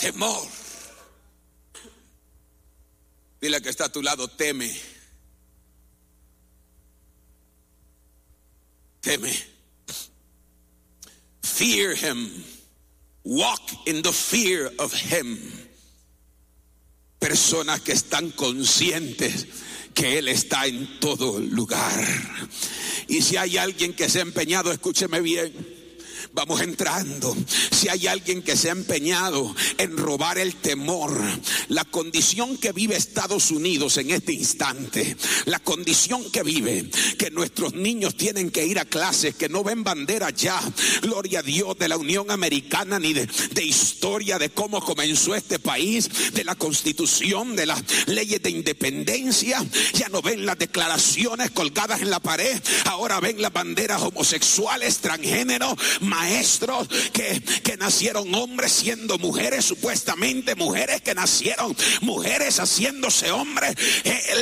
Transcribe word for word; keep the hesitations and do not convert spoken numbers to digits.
temor. Dile que está a tu lado, teme. Teme. Fear him. Walk in the fear of him. Personas que están conscientes que Él está en todo lugar. Y si hay alguien que se ha empeñado, escúcheme bien, vamos entrando. Si hay alguien que se ha empeñado en robar el temor, la condición que vive Estados Unidos en este instante, la condición que vive, que nuestros niños tienen que ir a clases, que no ven bandera ya, gloria a Dios, de la Unión Americana, ni de, de historia de cómo comenzó este país, de la Constitución, de las leyes de independencia. Ya no ven las declaraciones colgadas en la pared, ahora ven las banderas homosexuales, transgénero, maestros que, que nacieron hombres siendo mujeres, supuestamente mujeres que nacieron mujeres haciéndose hombres. Eh,